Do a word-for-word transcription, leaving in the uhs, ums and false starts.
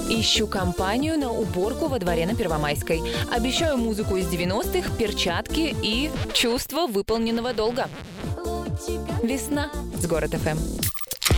Ищу компанию на уборку во дворе на Первомайской. Обещаю музыку из девяностых, перчатки и чувство выполненного долга. Весна с Город эф эм.